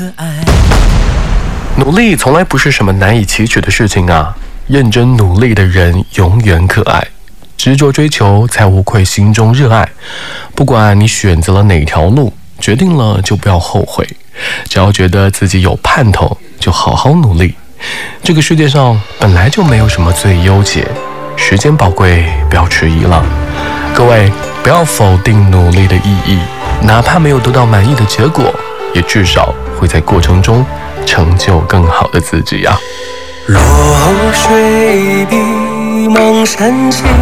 努力从来不是什么难以启齿的事情啊，认真努力的人永远可爱，执着追求才无愧心中热爱。不管你选择了哪条路，决定了就不要后悔，只要觉得自己有盼头，就好好努力。这个世界上本来就没有什么最优解，时间宝贵，不要迟疑了。各位，不要否定努力的意义，哪怕没有得到满意的结果，也至少会在过程中成就更好的自己啊。 落水笔，梦深情。